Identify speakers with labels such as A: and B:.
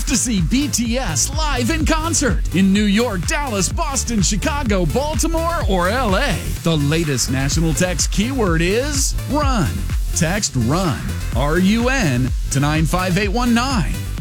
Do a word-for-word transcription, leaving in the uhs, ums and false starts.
A: to see B T S live in concert in New York, Dallas, Boston, Chicago, Baltimore, or L A. The latest national text keyword is RUN. Text RUN, R U N, to nine five eight one nine.